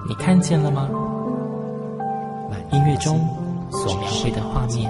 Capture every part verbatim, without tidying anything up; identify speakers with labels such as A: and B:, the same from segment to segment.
A: 你看见了吗？音乐中所描绘的画面。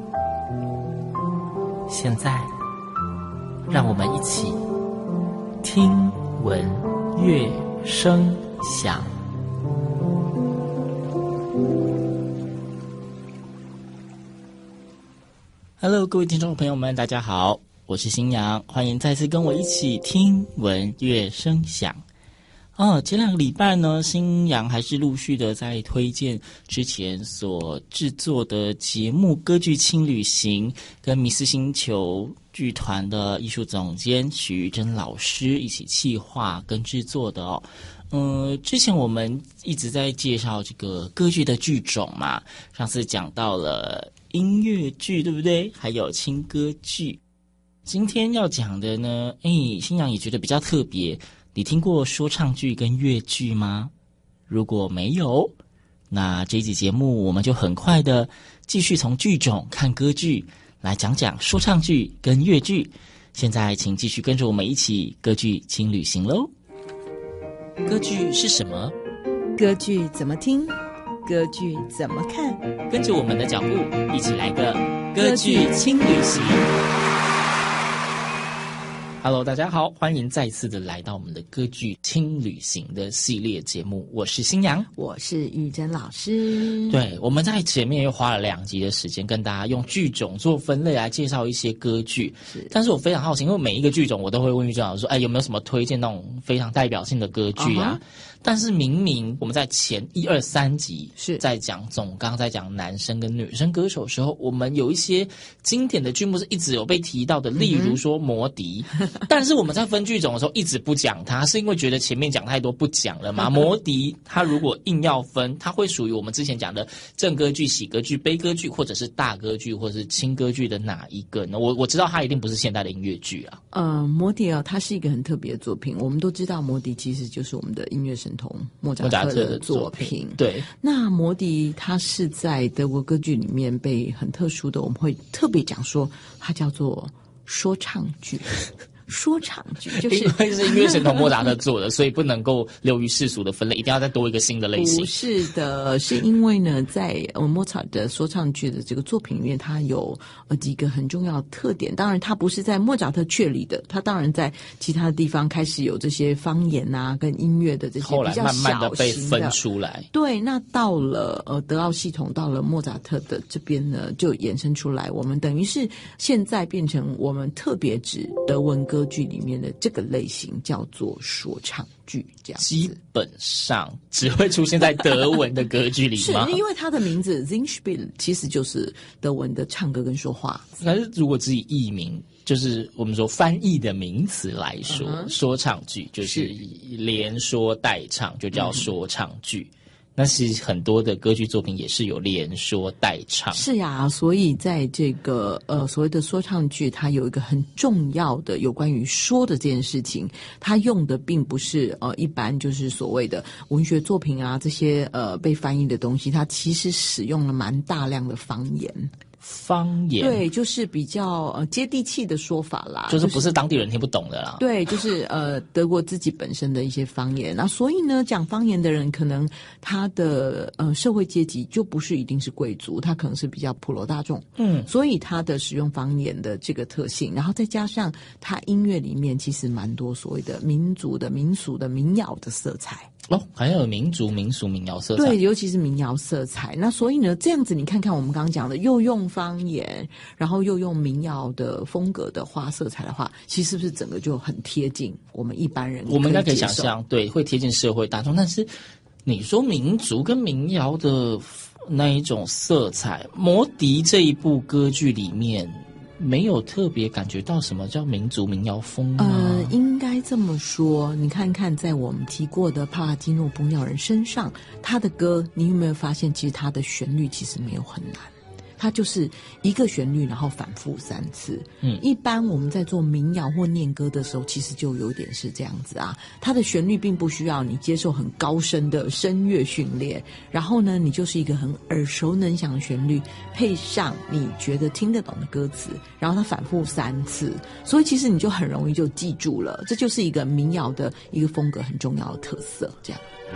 A: 现在，让我们一起听闻乐声响。Hello， 各位听众朋友们，大家好，我是新阳，欢迎再次跟我一起听闻乐声响。哦，前两个礼拜呢，新阳还是陆续的在推荐之前所制作的节目《歌剧轻旅行》，跟迷思星球剧团的艺术总监许玉珍老师一起企划跟制作的哦。嗯，之前我们一直在介绍这个歌剧的剧种嘛，上次讲到了音乐剧，对不对？还有轻歌剧。今天要讲的呢，哎，新阳也觉得比较特别。你听过说唱剧跟乐剧吗？如果没有，那这一集节目我们就很快的继续从剧种看歌剧，来讲讲说唱剧跟乐剧。现在请继续跟着我们一起歌剧轻旅行咯。歌剧是什么？
B: 歌剧怎么听？歌剧怎么看？
A: 跟着我们的脚步，一起来个歌剧轻旅行。Hello， 大家好，欢迎再次的来到我们的歌剧轻旅行的系列节目，我是新阳，
B: 我是玉珍老师。
A: 对，我们在前面又花了两集的时间跟大家用剧种做分类来介绍一些歌剧，是但是我非常好奇，因为每一个剧种我都会问玉珍老师说，哎，有没有什么推荐那种非常代表性的歌剧啊？ Uh-huh. 但是明明我们在前一二三集是在讲总纲，在讲男生跟女生歌手的时候，我们有一些经典的剧目是一直有被提到的，例如说魔笛。嗯但是我们在分剧种的时候一直不讲它，是因为觉得前面讲太多不讲了嘛。魔笛它如果硬要分，它会属于我们之前讲的正歌剧、喜歌剧、悲歌剧，或者是大歌剧，或者是轻歌剧的哪一个呢？我我知道它一定不是现代的音乐剧啊。
B: 呃，魔笛啊，它是一个很特别的作品。我们都知道魔笛其实就是我们的音乐神童莫扎特的作品。
A: 对，
B: 那魔笛它是在德国歌剧里面被很特殊的，我们会特别讲说它叫做说唱剧。说唱剧就是
A: 因为是音乐神童莫扎特做的，所以不能够流于世俗的分类，一定要再多一个新的类型。
B: 不是的，是因为呢，在呃莫扎特的说唱剧的这个作品里面，它有呃几个很重要的特点。当然，它不是在莫扎特确立的，它当然在其他的地方开始有这些方言啊，跟音乐的这些比较小型的，后来慢慢的
A: 被分出来。
B: 对，那到了呃德奥系统，到了莫扎特的这边呢，就衍生出来，我们等于是现在变成我们特别指德文歌。歌剧里面的这个类型叫做说唱剧，这样子
A: 基本上只会出现在德文的歌剧里吗？
B: 是因为它的名字 Singspiel 其实就是德文的唱歌跟说话。
A: 可是如果只以译名，就是我们说翻译的名词来说， uh-huh. 说唱剧就是连说带唱，就叫说唱剧。嗯，那其实很多的歌剧作品也是有连说带唱。
B: 是呀，所以在这个呃所谓的说唱剧，它有一个很重要的有关于说的这件事情，它用的并不是呃一般就是所谓的文学作品啊这些呃被翻译的东西，它其实使用了蛮大量的方言。
A: 方言
B: 对，就是比较呃接地气的说法啦，
A: 就是不是当地人听不懂的啦。
B: 就是、对，就是呃德国自己本身的一些方言，那所以呢，讲方言的人可能他的呃社会阶级就不是一定是贵族，他可能是比较普罗大众。嗯，所以他的使用方言的这个特性，然后再加上他音乐里面其实蛮多所谓的民族的、民俗的、民谣的色彩。
A: 哦，还有民族、民俗、民谣色彩。
B: 对，尤其是民谣色彩。那所以呢，这样子你看看我们刚刚讲的，又用方言，然后又用民谣的风格的花色彩的话，其实是不是整个就很贴近我们一般人？
A: 我们应该可以想象，对，会贴近社会大众。但是你说民族跟民谣的那一种色彩，《魔笛》这一部歌剧里面没有特别感觉到什么叫民族民谣风吗？
B: 呃，应该这么说。你看看，在我们提过的帕拉基诺捕鸟人身上，他的歌，你有没有发现，其实他的旋律其实没有很难。它就是一个旋律，然后反复三次。嗯，一般我们在做民谣或念歌的时候，其实就有点是这样子啊。它的旋律并不需要你接受很高深的声乐训练，然后呢，你就是一个很耳熟能详的旋律，配上你觉得听得懂的歌词，然后它反复三次，所以其实你就很容易就记住了。这就是一个民谣的一个风格很重要的特色，这样。